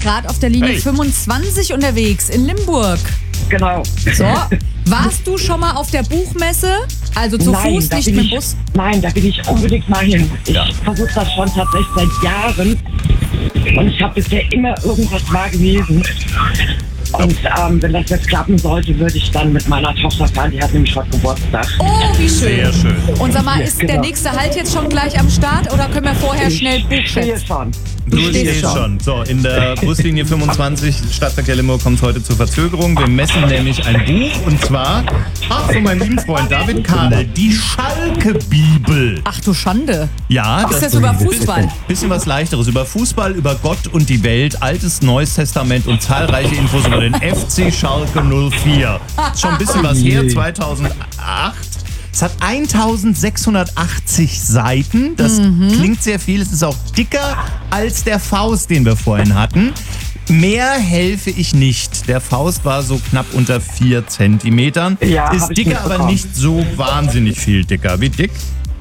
gerade auf der Linie 25 unterwegs in Limburg. Genau. So, warst du schon mal auf der Buchmesse? Also zu Fuß, nicht mit dem Bus? Nein, da will ich unbedingt mal hin. Ich versuche das schon tatsächlich seit Jahren. Und ich habe bisher immer irgendwas mal gelesen. Und wenn das jetzt klappen sollte, würde ich dann mit meiner Tochter fahren. Die hat nämlich heute Geburtstag. Oh, wie schön. Sehr schön. Und sag mal, ist der nächste Halt jetzt schon gleich am Start oder können wir vorher schnell Ich stehe buchen? schon. Du stehst schon. So, in der Buslinie 25 Stadtverkehr Limburg kommt es heute zur Verzögerung. Wir messen nämlich ein Buch und zwar, von meinem lieben Freund David Kahl, die Schalke-Bibel. Ach du Schande. Ja, Ist das über Fußball? Bisschen was Leichteres. Über Fußball, über Gott und die Welt, Altes, Neues Testament und zahlreiche Infos über den FC Schalke 04. Ist schon ein bisschen was her, 2008. Es hat 1680 Seiten. Das klingt sehr viel. Es ist auch dicker als der Faust, den wir vorhin hatten. Mehr helfe ich nicht. Der Faust war so knapp unter 4 Zentimetern. Ja, ist dicker, aber nicht so wahnsinnig viel dicker. Wie dick?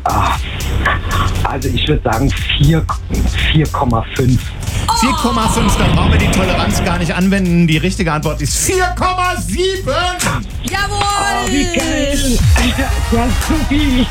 Also ich würde sagen 4,5. 4,5, dann brauchen wir die Toleranz gar nicht anwenden. Die richtige Antwort ist 4,7. Jawohl! Wie geil! Ja, supi!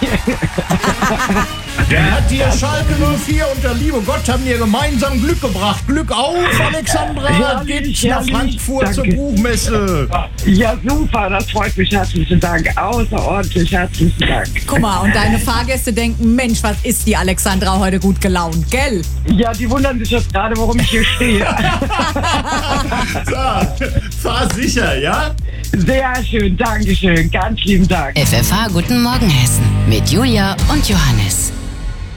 Der hat dir Schalke 04 und der liebe Gott haben dir gemeinsam Glück gebracht. Glück auf, Alexandra! Herrlich, Geht nach herrlich. Frankfurt zur Danke. Buchmesse. Ja, super, das freut mich. Herzlichen Dank. Außerordentlich herzlichen Dank. Guck mal, und deine Fahrgäste denken, Mensch, was ist die Alexandra heute gut gelaunt, gell? Ja, die wundern sich jetzt gerade, warum ich hier stehe. So, fahr sicher, ja? Sehr schön, Dankeschön. Ganz lieben Dank. FFH Guten Morgen Hessen mit Julia und Johannes.